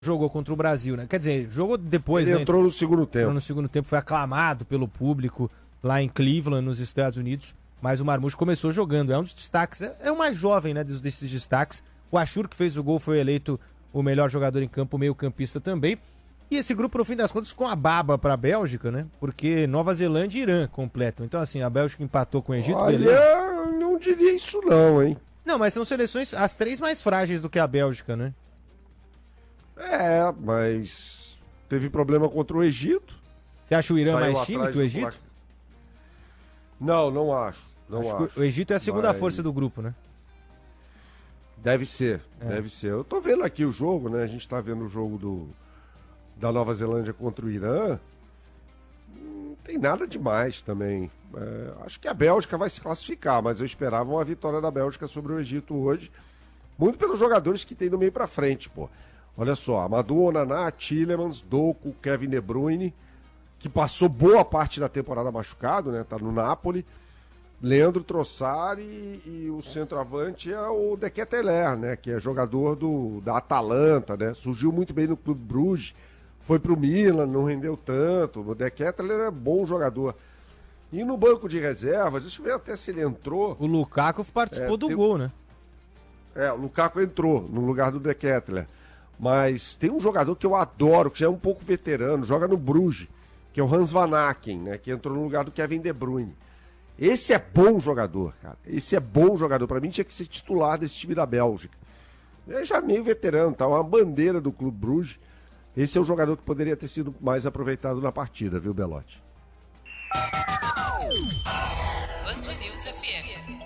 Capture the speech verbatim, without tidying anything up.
jogou contra o Brasil, né? Quer dizer, jogou depois, Ele né? entrou no segundo tempo. Entrou no segundo tempo, foi aclamado pelo público lá em Cleveland, nos Estados Unidos, mas o Marmúcio começou jogando, é um dos destaques, é, é o mais jovem, né, desses destaques. O Achur, que fez o gol, foi eleito o melhor jogador em campo, meio campista também. E esse grupo, no fim das contas, com a baba para a Bélgica, né? Porque Nova Zelândia e Irã completam. Então, assim, a Bélgica empatou com o Egito, Olha, beleza? não diria isso não, hein? Não, mas são seleções, as três mais frágeis do que a Bélgica, né? É, mas teve problema contra o Egito. Você acha o Irã Saiu mais time atrás que o do Egito? placar. Não, não acho. Não Acho que acho. o Egito é a segunda Mas força do grupo, né? Deve ser, É. deve ser. Eu tô vendo aqui o jogo, né? A gente tá vendo o jogo do, da Nova Zelândia contra o Irã. Não tem nada demais também. É, acho que a Bélgica vai se classificar, mas eu esperava uma vitória da Bélgica sobre o Egito hoje. Muito pelos jogadores que tem do meio pra frente, pô. Olha só, Amadou Onaná, Tielemans, Doku, Kevin De Bruyne, que passou boa parte da temporada machucado, né? Tá no Napoli. Leandro Trossard e, e o centroavante é o De Ketelaere, né? Que é jogador do, da Atalanta, né? Surgiu muito bem no Clube Bruges, foi pro Milan, não rendeu tanto. O De Ketelaere é bom jogador. E no banco de reservas, deixa eu ver até se ele entrou. O Lukaku participou É, do tem- gol, né? É, o Lukaku entrou no lugar do De Ketelaere. Mas tem um jogador que eu adoro, que já é um pouco veterano, joga no Bruges, que é o Hans Van Aken, né? Que entrou no lugar do Kevin De Bruyne. Esse é bom jogador, cara. Esse é bom jogador. Pra mim tinha que ser titular desse time da Bélgica. É já meio veterano, tá? Uma bandeira do Clube Bruges. Esse é o jogador que poderia ter sido mais aproveitado na partida, viu, Belotti? Band News F M.